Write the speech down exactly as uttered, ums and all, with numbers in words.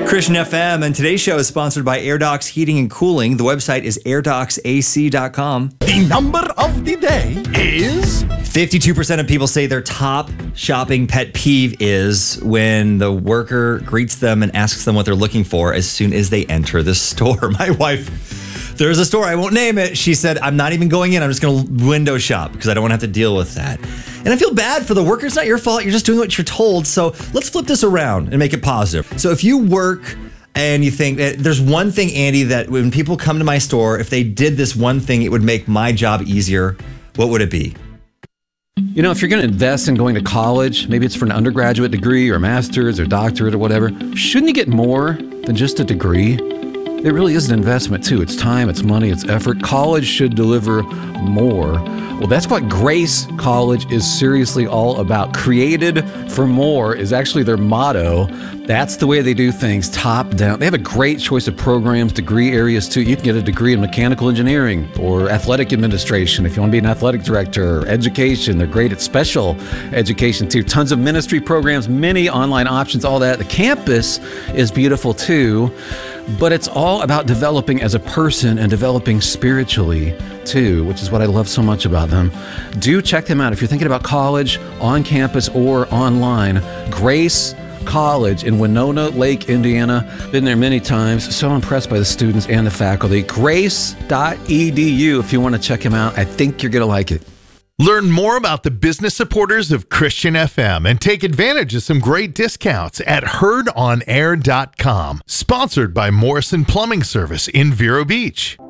Christian F M, and today's show is sponsored by AirDocs Heating and Cooling. The website is air docs a c dot com. The number of the day is... fifty-two percent of people say their top shopping pet peeve is when the worker greets them and asks them what they're looking for as soon as they enter the store. My wife, there's a store, I won't name it. She said, I'm not even going in. I'm just going to window shop because I don't want to have to deal with that. And I feel bad for the worker. It's not your fault. You're just doing what you're told. So let's flip this around and make it positive. So if you work and you think that there's one thing, Andy, that when people come to my store, if they did this one thing, it would make my job easier, what would it be? You know, if you're going to invest in going to college, maybe it's for an undergraduate degree or a master's or doctorate or whatever, shouldn't you get more than just a degree? It really is an investment, too. It's time, it's money, it's effort. College should deliver more. Well, that's what Grace College is seriously all about. Created for more is actually their motto. That's the way they do things, top down. They have a great choice of programs, degree areas, too. You can get a degree in mechanical engineering or athletic administration if you want to be an athletic director, or education. They're great at special education, too. Tons of ministry programs, many online options, all that. The campus is beautiful, too. But it's all about developing as a person and developing spiritually, too, which is what I love so much about them. Do check them out if you're thinking about college, on campus, or online. Grace College in Winona Lake, Indiana. Been there many times. So impressed by the students and the faculty. grace dot e d u if you want to check them out. I think you're going to like it. Learn more about the business supporters of Christian F M and take advantage of some great discounts at heard on air dot com. Sponsored by Morrison Plumbing Service in Vero Beach.